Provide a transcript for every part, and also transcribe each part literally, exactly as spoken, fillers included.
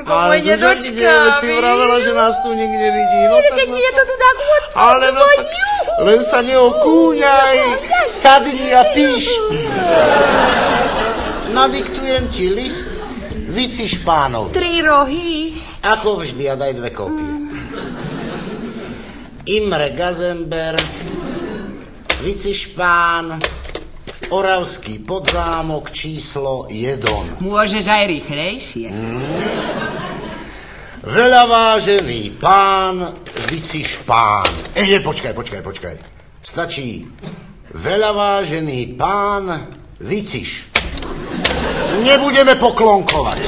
Jurko, môj nedočka. Ale si vravela, že nás tu nikde vidí. No, keď mi je to tu tak moc. Ale no tak, len sa neokúňaj. Sadni a píš. Nadiktujem ti list Vici Špánovi. Tri rohy. Ako vždy, a daj dve kópie. Imre Gazember, Vici Špán, Oravský Podzámok, číslo jeden. Môžeš aj rýchlejšie. Mm. Veľavážený pán Vici Špán. E, nie, počkaj, počkaj, počkaj. Stačí veľavážený pán Viciš. Nebudeme poklonkovať.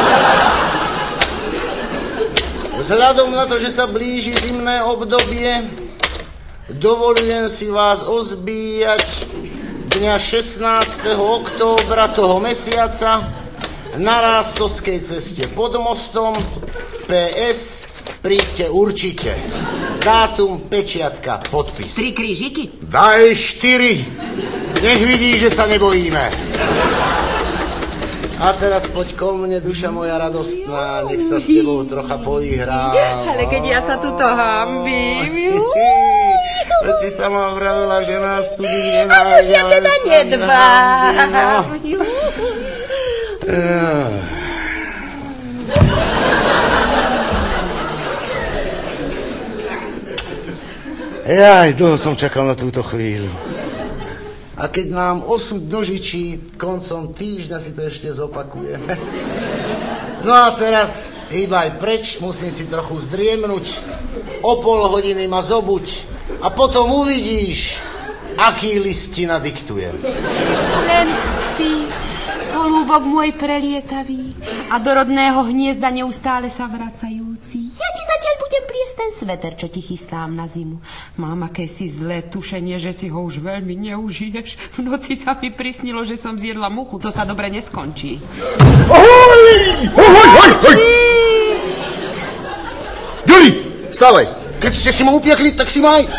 Vzhľadom na to, že sa blíži zimné obdobie, dovolujem si vás ozbíjať dňa šestnásteho októbra toho mesiaca na Rástovskej ceste pod mostom. pé es, príďte určite. Dátum, pečiatka, podpis. Tri krížiky? Daj štyri. Nech vidí, že sa nebojíme. A teraz poď ko mne, duša moja radostná, nech sa s tebou trocha poihrá. Ale keď ja sa tuto hambím. Veď si sama vravela, že nás tu nikde nájde. A už ja teda nedbám. Jaj, dlho som čakal na túto chvíľu. A keď nám osud dožičí, koncom týždňa si to ešte zopakujeme. No a teraz hýbaj preč, musím si trochu zdriemnúť. O pol hodiny ma zobuď a potom uvidíš, aký list ti nadiktujem. Len spí, holúbok môj prelietavý a do rodného hniezda neustále sa vracajúci. Ja ti zatiaľ budem pliesť ten sveter, čo ti chystám na zimu. Mám akési zlé tušenie, že si ho už veľmi neužiješ. V noci sa mi prisnilo, že som zjedla muchu. To sa dobre neskončí. Ahoj! Ahoj, ahoj, ahoj! Juri, stávaj. Keď ste si ma upiekli, tak si maj.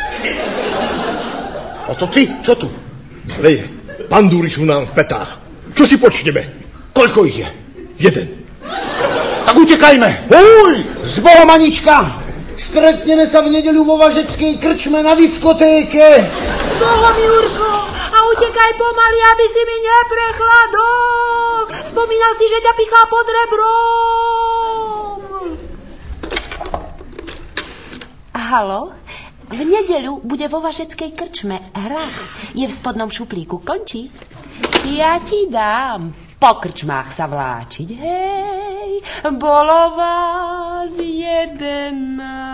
A to ty, čo tu? Zle je. Pandúry sú nám v petách. Čo si počneme? Koľko ich je? Jeden. Tak utekajme. Hoj! S Bohom, Anička. Stretneme sa v nedeľu vo Važeckej krčme na diskotéke. S Bohom, Jurko. A utekaj pomaly, aby si mi neprechladol. Spomínal si, že ťa pichá pod rebrom. Haló? V nedeľu bude vo Važeckej krčme hrach. Je v spodnom šuplíku. Končí? Ja ti dám po krčmách sa vláčiť. Hej, bolo vás jedenáct.